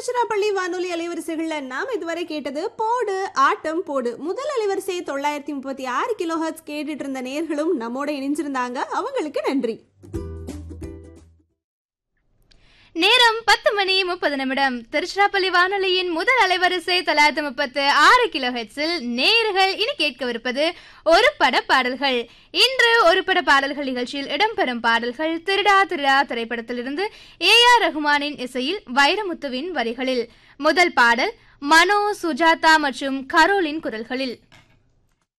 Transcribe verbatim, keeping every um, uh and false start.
திருச்சிராப்பள்ளி வானொலி அலைவரிசைகள்ல நாம இதுவரை கேட்டது போடு ஆட்டம் போடு. முதல் அலைவரிசை தொள்ளாயிரத்தி முப்பத்தி ஆறு கிலோ ஹெர்ட்ஸ் கேட்டுட்டு இருந்த நேர்களும் நம்மோட இணைஞ்சிருந்தாங்க. அவங்களுக்கு நன்றி. நேரம் பத்து மணி முப்பது நிமிடம். திருச்சிராப்பள்ளி வானொலியின் முதல் அலைவரிசை தொள்ளாயிரத்தி முப்பத்து ஆறு கிலோ ஹெர்ட்ஸில் நேயர்கள் இனி கேட்கவிருப்பது ஒரு பட பாடல்கள். இன்று ஒரு பட பாடல்கள் நிகழ்ச்சியில் இடம்பெறும் பாடல்கள் திருடா திருடா திரைப்படத்திலிருந்து ஏ ஆர் ரஹ்மானின் இசையில் வைரமுத்துவின் வரிகளில். முதல் பாடல் மனோ, சுஜாதா மற்றும் கரோலின் குரல்களில்.